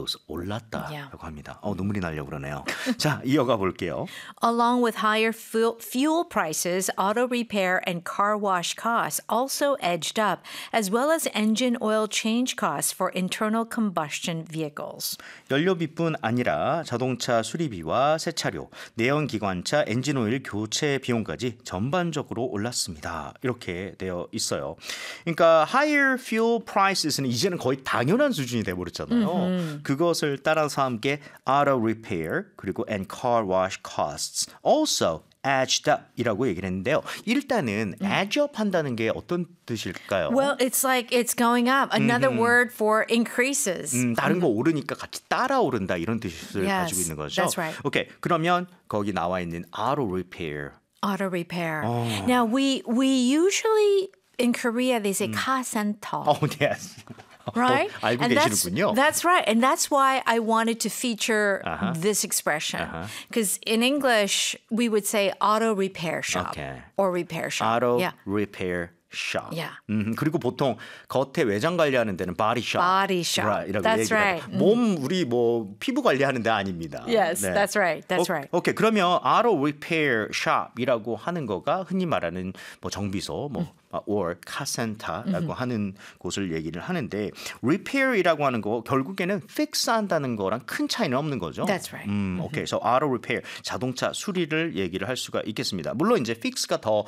올랐다라고 합니다. 눈물이 나려고 그러네요. 자, 이어가 볼게요. Along with higher fuel prices, auto repair and car wash costs also edged up, as well as engine oil change costs for internal combustion vehicles. 연료비뿐 아니라 자동차 수리비와 세차료, 내연기관차 엔진오일 교체 비용까지 전반적으로 올랐습니다. 이렇게 되어 있어요. 그러니까 higher fuel prices는 이제는 거의 당연한 수준이 돼버렸잖아요. 그것을 따라서 함께 auto repair 그리고 and car wash costs also edged up 이라고 얘기를 했는데요. 일단은 edge up 한다는 게 어떤 뜻일까요? Well, it's like it's going up. Another word for increases. 다른 거 오르니까 같이 따라 오른다 이런 뜻을 가지고 있는 거죠. That's right. 오케이, 그러면 거기 나와 있는 auto repair. Auto repair. Now, we usually, in Korea, they say car center. Oh, yes. Right? 알고 And 계시는군요. that's right. And that's why I wanted to feature this expression. Because in English, we would say auto repair shop Okay. or repair shop. auto yeah. repair shop. Yeah. 그리고 보통 겉에 외장 관리하는 데는 body shop. Body shop. Right, 이라고 That's 얘기를 right. 하죠. 몸 우리 뭐 피부 관리하는 데 아닙니다. Yes, 네. that's right. That's right. 오케이, 그러면 auto repair shop이라고 하는 거가 흔히 말하는 뭐 정비소 or 카센터라고 하는 곳을 얘기를 하는데 repair이라고 하는 거 결국에는 fix한다는 거랑 큰 차이는 없는 거죠. That's right. 오케이, so auto repair 자동차 수리를 얘기를 할 수가 있겠습니다. 물론 이제 fix가 더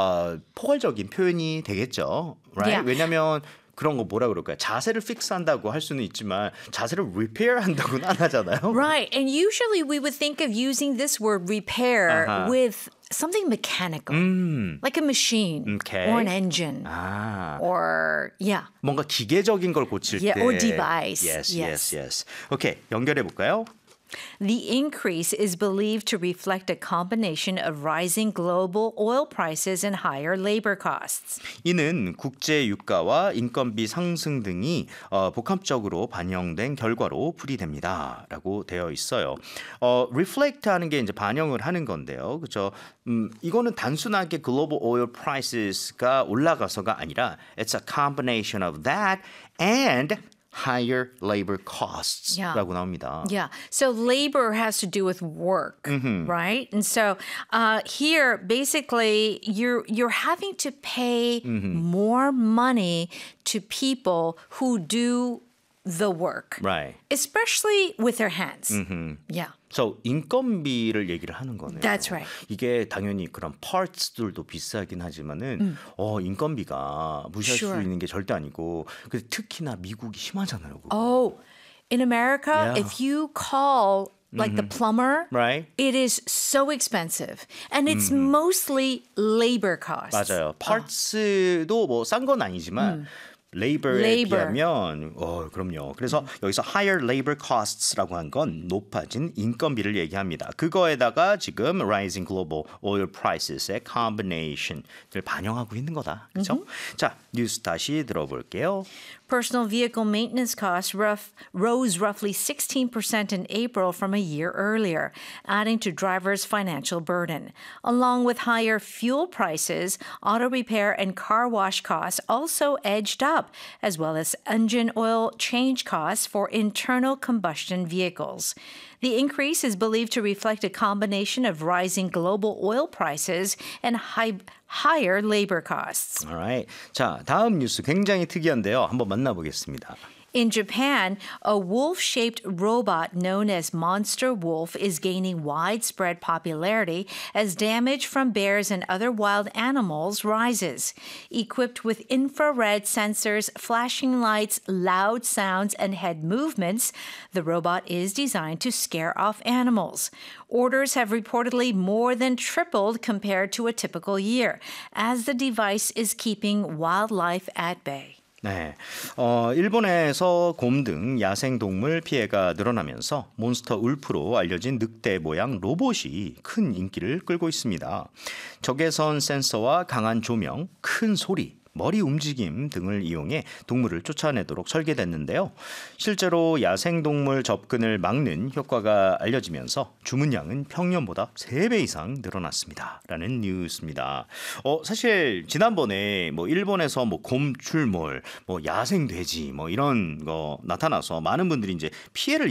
포괄적인 표현이 되겠죠. Right? Yeah. 왜냐하면 그런 거 뭐라 그럴까요? 자세를 픽스한다고 할 수는 있지만 자세를 repair한다고는 안 하잖아요. Right. And usually we would think of using this word repair with something mechanical, like a machine Okay. or an engine or, yeah. 뭔가 기계적인 걸 고칠 Yeah, 때. or device. Yes. 오케이, 연결해 볼까요? The increase is believed to reflect a combination of rising global oil prices and higher labor costs. 이는 국제 유가와 인건비 상승 등이 복합적으로 반영된 결과로 풀이됩니다라고 되어 있어요. reflect 하는 게 이제 반영을 하는 건데요. 그렇죠? 이거는 단순하게 global oil prices가 올라가서가 아니라 it's a combination of that and higher labor costs라고 나옵니다. Yeah. So labor has to do with work, right? And so here, basically, you're having to pay more money to people who do the work, Right. especially with their hands. Yeah. So 인건비를 얘기를 하는 거네요. That's right. 이게 당연히 그런 parts들도 비싸긴 하지만은 인건비가 무시할 Sure. 수 있는 게 절대 아니고 근데 특히나 미국이 심하잖아요. 그거. Oh, in America, Yeah. if you call like the plumber, Right? it is so expensive. And it's mostly labor costs. 맞아요. parts도 뭐 싼 건 아니지만 labor에 Labor. 비하면 그럼요. 그래서 여기서 higher labor costs라고 한 건 높아진 인건비를 얘기합니다. 그거에다가 지금 rising global oil prices의 combination을 반영하고 있는 거다. 그렇죠? 자, 뉴스 다시 들어볼게요. Personal vehicle maintenance costs rose roughly 16% in April from a year earlier, adding to drivers' financial burden. Along with higher fuel prices, auto repair and car wash costs also edged up, as well as engine oil change costs for internal combustion vehicles. The increase is believed to reflect a combination of rising global oil prices and higher labor costs. Alright. 자, 다음 뉴스 굉장히 특이한데요. 한번 만나보겠습니다. In Japan, a wolf-shaped robot known as Monster Wolf is gaining widespread popularity as damage from bears and other wild animals rises. Equipped with infrared sensors, flashing lights, loud sounds, and head movements, the robot is designed to scare off animals. Orders have reportedly more than tripled compared to a typical year, as the device is keeping wildlife at bay. 네, 일본에서 곰 등 야생동물 피해가 늘어나면서 몬스터 울프로 알려진 늑대 모양 로봇이 큰 인기를 끌고 있습니다. 적외선 센서와 강한 조명, 큰 소리, 머리 움직임 등을 이용해 동물을 쫓아내도록 설계됐는데요. 실제로 야생동물 접근을 막는 효과가 알려지면서 주문량은 평년보다 3배 이상 늘어났습니다. 라는 뉴스입니다. 사실 지난번에 뭐 일본에서 뭐 곰 출몰, 뭐 야생 돼지 뭐 이런 거 나타나서 많은 분들이 이제 피해를